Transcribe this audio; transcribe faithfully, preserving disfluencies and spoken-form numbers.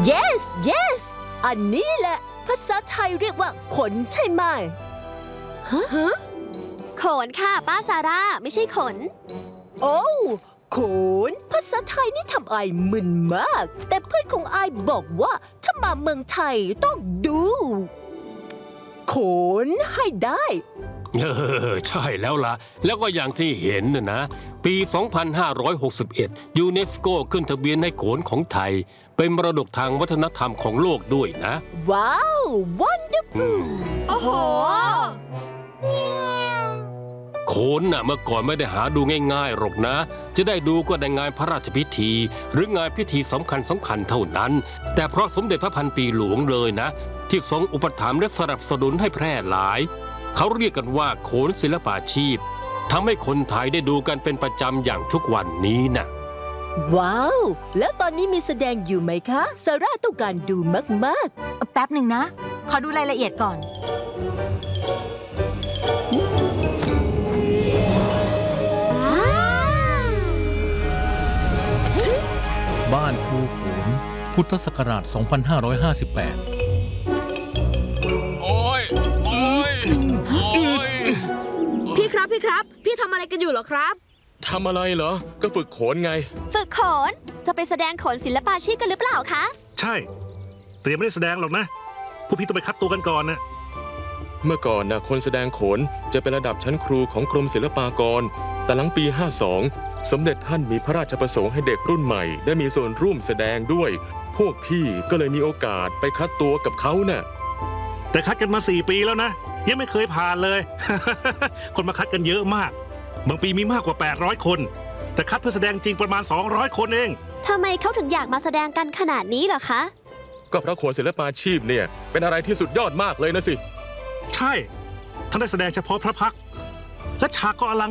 yes yes อันนี้แหละภาษาไทยเรียกว่าขนใช่ไหมฮะฮะขนค่ะป้าซาร่าไม่ใช่ขนโอ้ขนภาษาไทยนี่ทำไอมึนมากแต่เพื่อนของไอบอกว่าถ้ามาเมืองไทยต้องดูขนให้ได้เออใช่แล้วล่ะแล้วก็อย่างที่เห็นนะนะปี สองพันห้าร้อยหกสิบเอ็ด ยูเนสโกขึ้นทะเบียนให้โขนของไทยเป็นมรดกทางวัฒนธรรมของโลกด้วยนะว้าว wonderful โอ้โหโขนน่ะเมื่อก่อนไม่ได้หาดูง่ายๆหรอกนะจะได้ดูก็ในงานพระราชพิธีหรืองานพิธีสำคัญสำคัญเท่านั้นแต่เพราะสมเด็จพระพันปีหลวงเลยนะที่ทรงอุปถัมภ์และสนับสนุนให้แพร่หลายเขาเรียกกันว่าโขนศิลปาชีพทำให้คนไทยได้ดูกันเป็นประจำอย่างทุกวันนี้นะว้าวแล้วตอนนี้มีแสดงอยู่ไหมคะซาร่าต้องการดูมากๆแป๊บหนึ่งนะขอดูรายละเอียดก่อนบ้านครูโขนพุทธศักราช สองพันห้าร้อยห้าสิบแปดโอ้ยโอ้ยโอ้ยพี่ครับพี่ครับพี่ทำอะไรกันอยู่เหรอครับทำอะไรเหรอก็ฝึกโขนไงฝึกโขนจะไปแสดงโขนศิลปาชีพกันหรือเปล่าคะใช่เตรียมไม่ได้แสดงหรอกนะพวกพี่ต้องไปคัดตัวกันก่อนนะเมื่อก่อนนะคนแสดงโขนจะเป็นระดับชั้นครูของกรมศิลปากรแต่หลังปีห้าสองสมเด็จท่านมีพระราชประสงค์ให้เด็กรุ่นใหม่ได้มีส่วนร่วมแสดงด้วยพวกพี่ก็เลยมีโอกาสไปคัดตัวกับเขาเนะ่ะแต่คัดกันมาสี่ปีแล้วนะยังไม่เคยผ่านเลย คนมาคัดกันเยอะมากบางปีมีมากกว่าแปดร้อยคนแต่คัดเพื่อแสดงจริงประมาณสองร้อยคนเองทำไมเขาถึงอยากมาแสดงกันขนาดนี้เหรอคะก็เพราะโขนศิลปาชีพเนี่ยเป็นอะไรที่สุดยอดมากเลยนะสิใช่ท่านได้แสดงเฉพาะพระพักตร์และฉากก็อลัง